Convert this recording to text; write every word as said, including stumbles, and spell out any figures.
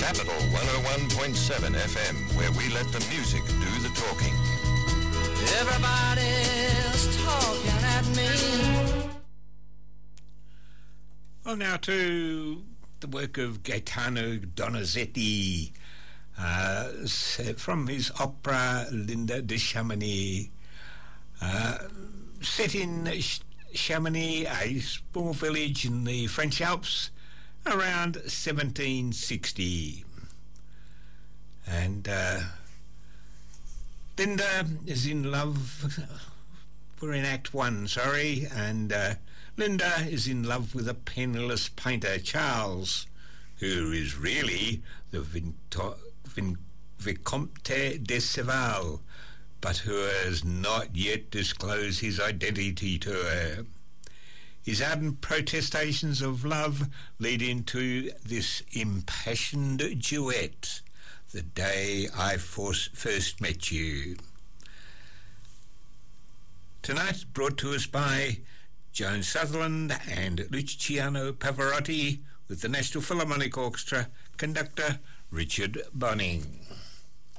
Capital one oh one point seven F M, where we let the music do the talking. Everybody's talking at me. Well, now to the work of Gaetano Donizetti, uh, from his opera Linda de Chamonix, uh, set in Chamonix, a small village in the French Alps, around seventeen sixty. And uh, Linda is in love. We're in Act One, sorry, and uh, Linda is in love with a penniless painter, Charles, who is really the Vinto- Vin- Vicomte de Seval, but who has not yet disclosed his identity to her. His ardent protestations of love lead into this impassioned duet, The Day I Force First Met You. Tonight, brought to us by Joan Sutherland and Luciano Pavarotti, with the National Philharmonic Orchestra, conductor Richard Bonning.